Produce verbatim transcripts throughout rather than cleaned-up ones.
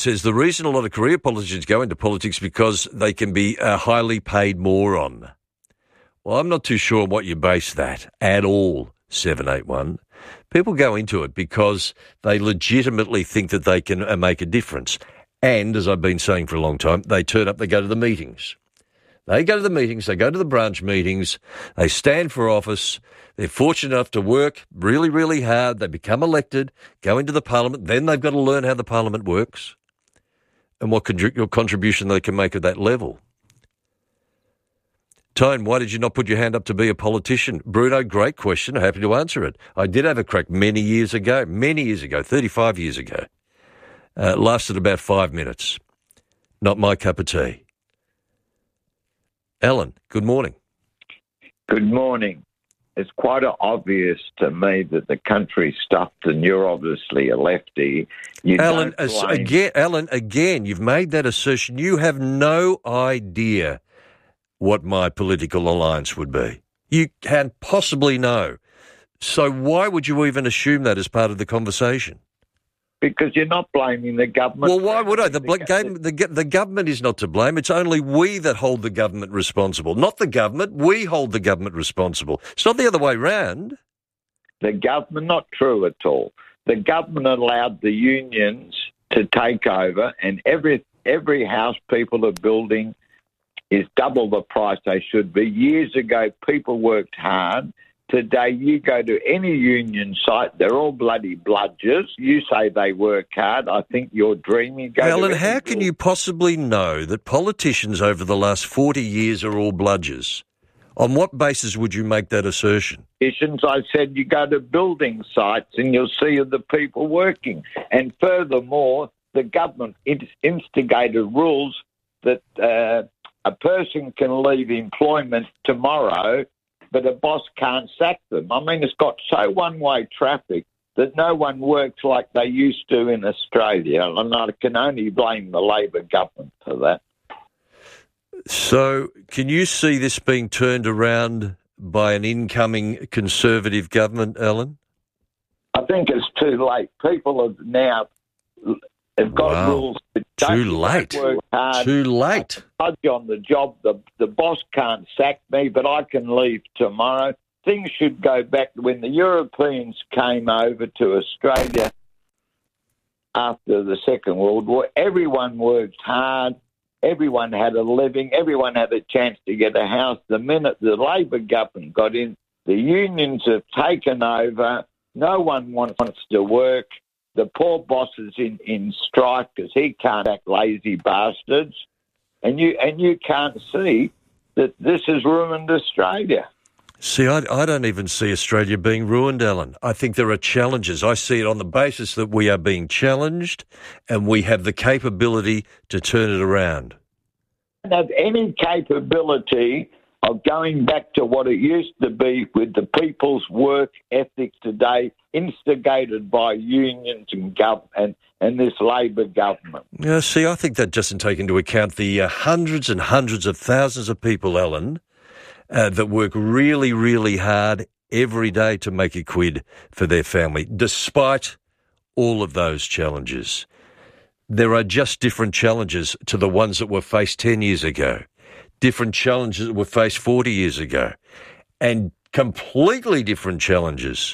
says the reason a lot of career politicians go into politics because they can be a highly paid moron. Well, I'm not too sure on what you base that at all, seven eight one. People go into it because they legitimately think that they can uh, make a difference. And, as I've been saying for a long time, they turn up, they go to the meetings. They go to the meetings, they go to the branch meetings, they stand for office, they're fortunate enough to work really, really hard, they become elected, go into the parliament, then they've got to learn how the parliament works and what con- contribution they can make at that level. Tone, why did you not put your hand up to be a politician? Bruno, great question. Happy to answer it. I did have a crack many years ago, many years ago, thirty-five years ago. Uh, lasted about five minutes. Not my cup of tea. Alan, good morning. Good morning. It's quite obvious to me that the country's stuffed and you're obviously a lefty. You Alan, don't blame... again, Alan, again, you've made that assertion. You have no idea what my political alliance would be. You can't possibly know. So why would you even assume that as part of the conversation? Because you're not blaming the government. Well, why would I? The, the, game, the, the government is not to blame. It's only we that hold the government responsible. Not the government. We hold the government responsible. It's not the other way round. The government, not true at all. The government allowed the unions to take over, and every every house people are building is double the price they should be. Years ago, people worked hard. Today, you go to any union site, they're all bloody bludgers. You say they work hard. I think you're dreaming. Go Alan, how can you possibly know that politicians over the last forty years are all bludgers? On what basis would you make that assertion? I said you go to building sites and you'll see the people working. And furthermore, the government instigated rules that uh, a person can leave employment tomorrow, but a boss can't sack them. I mean, it's got so one-way traffic that no one works like they used to in Australia, and I can only blame the Labor government for that. So can you see this being turned around by an incoming Conservative government, Alan? I think it's too late. People have now have got wow. rules. That too late. Work hard. Too late. I'm on the job. The, the boss can't sack me, but I can leave tomorrow. Things should go back to when the Europeans came over to Australia after the Second World War. Everyone worked hard. Everyone had a living. Everyone had a chance to get a house. The minute the Labor government got in, the unions have taken over. No one wants to work. The poor boss is in, in strike because he can't act lazy bastards. And you and you can't see that this has ruined Australia. See, I, I don't even see Australia being ruined, Alan. I think there are challenges. I see it on the basis that we are being challenged and we have the capability to turn it around. I don't have any capability of going back to what it used to be with the people's work ethic today, instigated by unions and gov- and, and this Labor government. Yeah, see, I think that doesn't take into account the uh, hundreds and hundreds of thousands of people, Alan, uh, that work really, really hard every day to make a quid for their family, despite all of those challenges. There are just different challenges to the ones that were faced ten years ago. Different challenges that were faced forty years ago, and completely different challenges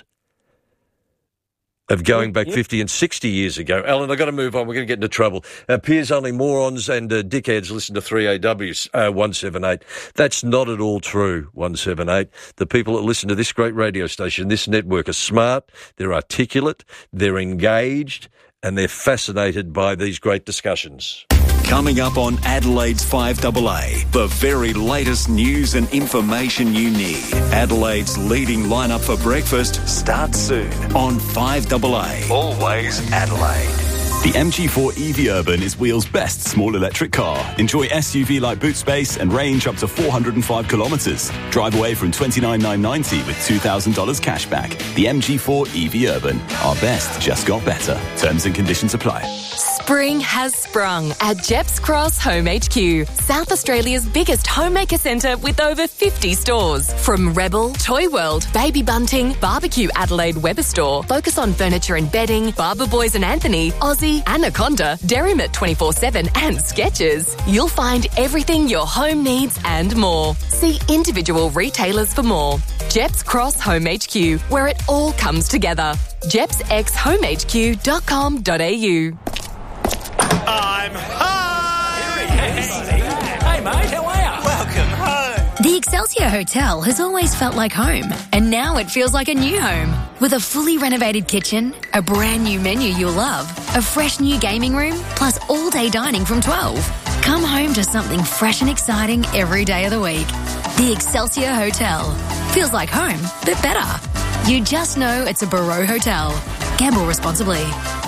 of going back fifty and sixty years ago. Alan, I've got to move on. We're going to get into trouble. It appears only morons and uh, dickheads listen to three A W, uh, one seven eight. That's not at all true, one seven eight. The people that listen to this great radio station, this network, are smart, they're articulate, they're engaged, and they're fascinated by these great discussions. Coming up on Adelaide's five A A, the very latest news and information you need. Adelaide's leading lineup for breakfast starts soon on five A A. Always Adelaide. The M G four E V Urban is Wheel's best small electric car. Enjoy S U V-like boot space and range up to four hundred five kilometres. Drive away from twenty-nine thousand nine hundred ninety with two thousand dollars cash back. The M G four E V Urban. Our best just got better. Terms and conditions apply. Spring has sprung at Jeps Cross Home H Q, South Australia's biggest homemaker centre with over fifty stores. From Rebel, Toy World, Baby Bunting, Barbecue Adelaide Weber Store, Focus on Furniture and Bedding, Barber Boys and Anthony, Aussie, Anaconda, Derrimut twenty-four seven and Skechers. You'll find everything your home needs and more. See individual retailers for more. Jeps Cross Home H Q, where it all comes together. jeps x home h q dot com dot a u. I'm home! Here he is. Hey, mate, how are you? Welcome home. The Excelsior Hotel has always felt like home, and now it feels like a new home. With a fully renovated kitchen, a brand new menu you'll love, a fresh new gaming room, plus all-day dining from twelve. Come home to something fresh and exciting every day of the week. The Excelsior Hotel. Feels like home, but better. You just know it's a Barreau Hotel. Gamble responsibly.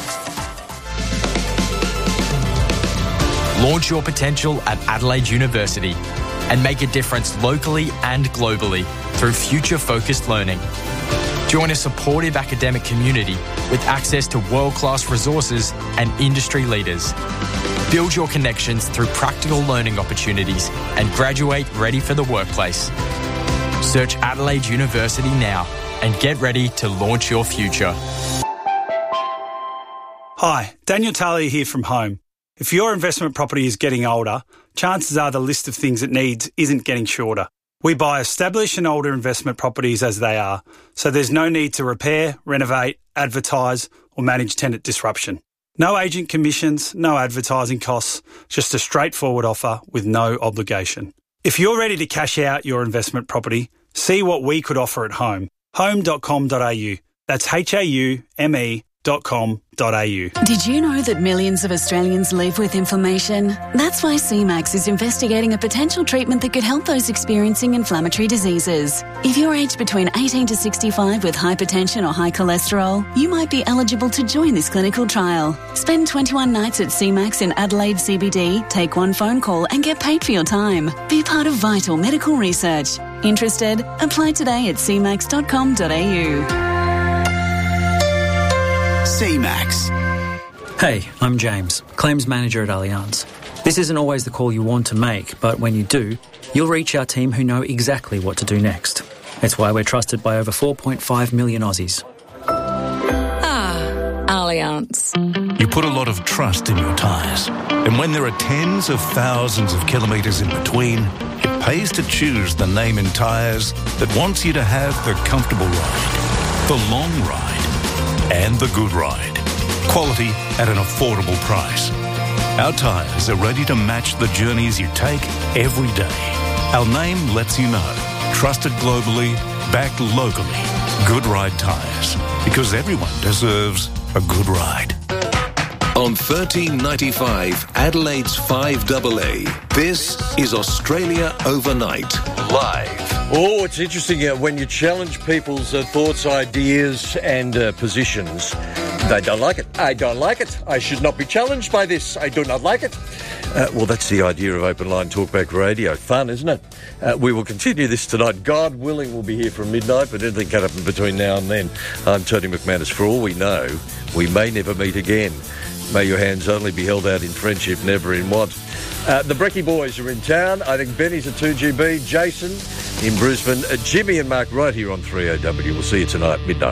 Launch your potential at Adelaide University and make a difference locally and globally through future-focused learning. Join a supportive academic community with access to world-class resources and industry leaders. Build your connections through practical learning opportunities and graduate ready for the workplace. Search Adelaide University now and get ready to launch your future. Hi, Daniel Talia here from Home. If your investment property is getting older, chances are the list of things it needs isn't getting shorter. We buy established and older investment properties as they are, so there's no need to repair, renovate, advertise or manage tenant disruption. No agent commissions, no advertising costs, just a straightforward offer with no obligation. If you're ready to cash out your investment property, see what we could offer at Home. home dot com dot a u. That's H A U M E dot com dot a u. Did you know that millions of Australians live with inflammation? That's why C MAX is investigating a potential treatment that could help those experiencing inflammatory diseases. If you're aged between eighteen to sixty-five with hypertension or high cholesterol, you might be eligible to join this clinical trial. Spend twenty-one nights at C MAX in Adelaide C B D, take one phone call and get paid for your time. Be part of vital medical research. Interested? Apply today at c max dot com dot a u. C MAX. Hey, I'm James, Claims Manager at Allianz. This isn't always the call you want to make, but when you do, you'll reach our team who know exactly what to do next. It's why we're trusted by over four point five million Aussies. Ah, Allianz. You put a lot of trust in your tyres. And when there are tens of thousands of kilometres in between, it pays to choose the name in tyres that wants you to have the comfortable ride, the long ride, and the good ride. Quality at an affordable price. Our tyres are ready to match the journeys you take every day. Our name lets you know. Trusted globally, backed locally. Good Ride Tyres. Because everyone deserves a good ride. On thirteen ninety-five, Adelaide's five A A, this is Australia Overnight, live. Oh, it's interesting uh, when you challenge people's uh, thoughts, ideas and uh, positions. They don't like it. I don't like it. I should not be challenged by this. I do not like it. Uh, well, that's the idea of Open Line Talkback Radio. Fun, isn't it? Uh, we will continue this tonight. God willing, we'll be here from midnight, but anything can happen between now and then. I'm Tony McManus. For all we know, we may never meet again. May your hands only be held out in friendship, never in want. Uh, the Brecky boys are in town. I think Benny's at two G B. Jason in Brisbane. Uh, Jimmy and Mark right here on three O W. We'll see you tonight, midnight.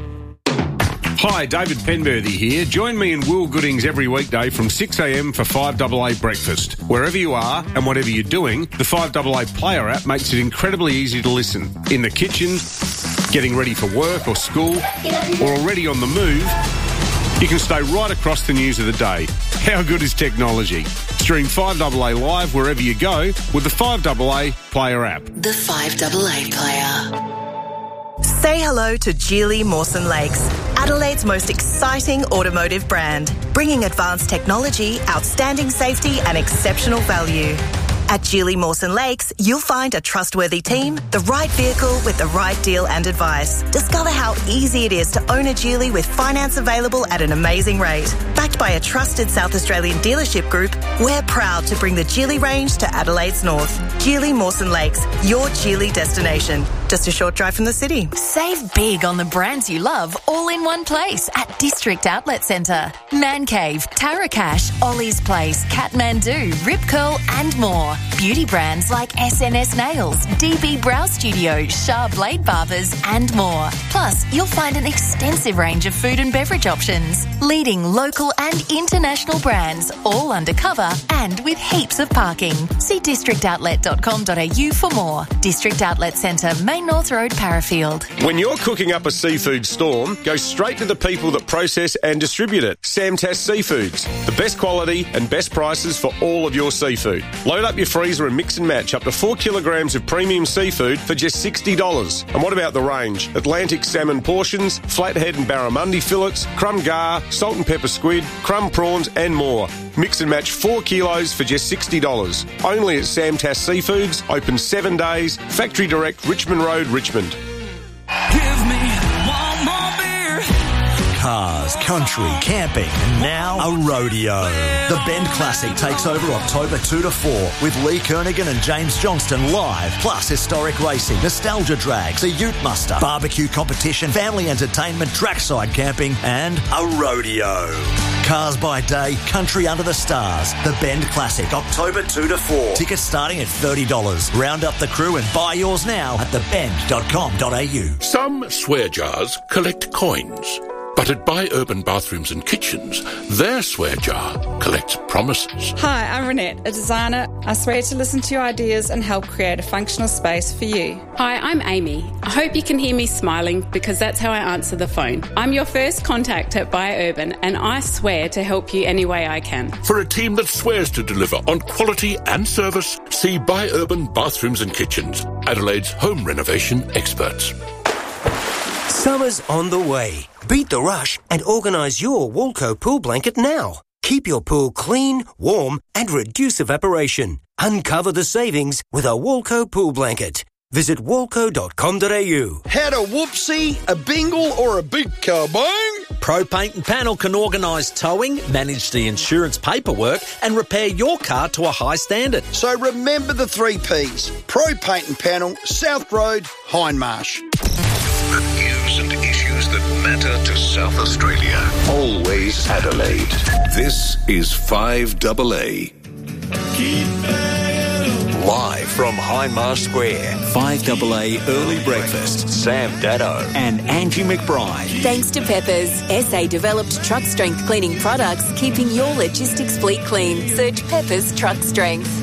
Hi, David Penberthy here. Join me and Will Goodings every weekday from six a m for five A A breakfast. Wherever you are and whatever you're doing, the five A A player app makes it incredibly easy to listen. In the kitchen, getting ready for work or school, or already on the move, you can stay right across the news of the day. How good is technology? Stream five A A live wherever you go with the five A A player app. The five A A player. Say hello to Geely Mawson Lakes, Adelaide's most exciting automotive brand, bringing advanced technology, outstanding safety and exceptional value. At Geely Mawson Lakes, you'll find a trustworthy team, the right vehicle with the right deal and advice. Discover how easy it is to own a Geely with finance available at an amazing rate. Backed by a trusted South Australian dealership group, we're proud to bring the Geely range to Adelaide's north. Geely Mawson Lakes, your Geely destination. just a short drive from the city. Save big on the brands you love all in one place at District Outlet Centre. Man Cave, Tarakash, Ollie's Place, Kathmandu, Rip Curl and more. Beauty brands like S N S Nails, D B Brow Studio, Shah Blade Barbers and more. Plus, you'll find an extensive range of food and beverage options. Leading local and international brands, all undercover and with heaps of parking. See district outlet dot com dot a u for more. District Outlet Centre, Main North Road, Parafield. When you're cooking up a seafood storm, go straight to the people that process and distribute it. Samtas Seafoods. The best quality and best prices for all of your seafood. Load up your freezer and mix and match up to four kilograms of premium seafood for just sixty dollars. And what about the range? Atlantic salmon portions, flathead and barramundi fillets, crumb gar, salt and pepper squid, crumb prawns and more. Mix and match four kilos for just sixty dollars. Only at Samtas Seafoods, open seven days, Factory Direct, Richmond Road, Richmond. Give me one more beer. Cars, country, camping, and now a rodeo. The Bend Classic takes over October two to four with Lee Kernaghan and James Johnston live, plus historic racing, nostalgia drags, a ute muster, barbecue competition, family entertainment, trackside camping, and a rodeo. Cars by day, country under the stars. The Bend Classic, October two to four. Tickets starting at thirty dollars. Round up the crew and buy yours now at the bend dot com dot a u. Some swear jars collect coins. But at Buy Urban Bathrooms and Kitchens, their swear jar collects promises. Hi, I'm Renette, a designer. I swear to listen to your ideas and help create a functional space for you. Hi, I'm Amy. I hope you can hear me smiling because that's how I answer the phone. I'm your first contact at Buy Urban and I swear to help you any way I can. For a team that swears to deliver on quality and service, see Buy Urban Bathrooms and Kitchens, Adelaide's home renovation experts. Summer's on the way. Beat the rush and organise your Walco pool blanket now. Keep your pool clean, warm and reduce evaporation. Uncover the savings with a Walco pool blanket. Visit walco dot com dot a u. Had a whoopsie, a bingle or a big kabong? Pro Paint and Panel can organise towing, manage the insurance paperwork and repair your car to a high standard. So remember the three P's. Pro Paint and Panel, South Road, Hindmarsh. The news and issues that matter to South Australia. Always Adelaide. This is five double A. Live from Hindmarsh Square. five double A Early Breakfast. Sam Dado. And Angie McBride. Thanks to Peppers, S A-developed truck strength cleaning products, keeping your logistics fleet clean. Search Peppers Truck Strength.